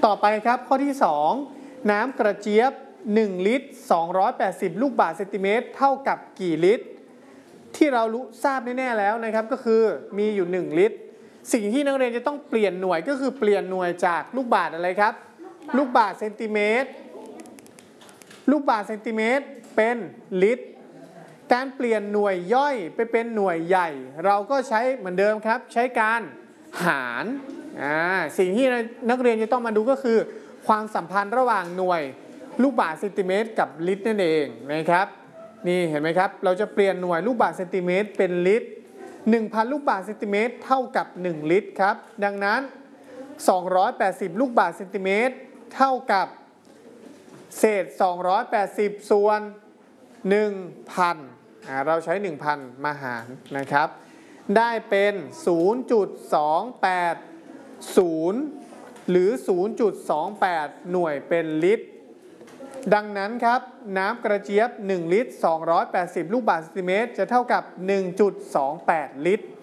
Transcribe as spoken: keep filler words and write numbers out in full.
ต่อไปครับข้อที่สองน้ำกระเจี๊ยบหนึ่งลิตรสองร้อยแปดสิบลูกบาศก์เซนติเมตรเท่ากับกี่ลิตรที่เรารู้ทราบแน่ๆแล้วนะครับก็คือมีอยู่หนึ่งลิตรสิ่งที่นักเรียนจะต้องเปลี่ยนหน่วยก็คือเปลี่ยนหน่วยจากลูกบาศก์อะไรครับลูกบาศก์เซนติเมตรลูกบาศก์เซนติเมตรเป็นลิตรการเปลี่ยนหน่วยย่อยไปเป็นหน่วยใหญ่เราก็ใช้เหมือนเดิมครับใช้การหารอ่าสิ่งที่นักเรียนจะต้องมาดูก็คือความสัมพันธ์ระหว่างหน่วยลูกบาศก์เซนติเมตรกับลิตรนั่นเองนะครับนี่เห็นไหมครับเราจะเปลี่ยนหน่วยลูกบาศก์เซนติเมตรเป็นลิตร หนึ่งพัน ลูกบาศก์เซนติเมตรเท่ากับหนึ่งลิตรครับดังนั้นสองร้อยแปดสิบลูกบาศก์เซนติเมตรเท่ากับเศษสองร้อยแปดสิบส่วน หนึ่งพัน อ่าเราใช้ หนึ่งพัน มาหารนะครับได้เป็น ศูนย์จุดสองแปดศูนย์ หรือ ศูนย์จุดสองแปด หน่วยเป็นลิตรดังนั้นครับน้ำกระเจี๊ยบหนึ่งลิตรสองร้อยแปดสิบลูกบาศก์เซนติเมตรจะเท่ากับ หนึ่งจุดสองแปด ลิตร